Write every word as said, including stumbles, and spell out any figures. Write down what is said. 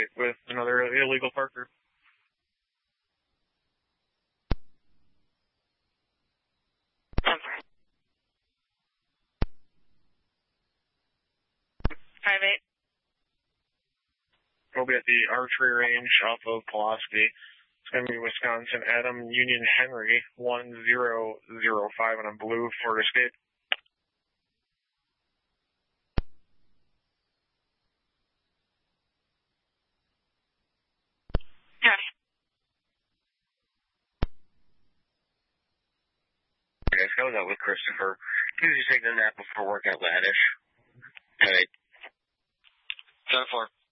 fight with another illegal parker. Five eight. We'll be at the archery range off of Pulaski. It's going to be Wisconsin Adam Union Henry, one zero zero five on a blue for escape. Yes. Okay, so that with Christopher. Usually take the nap before workout laddish. All right. seven four.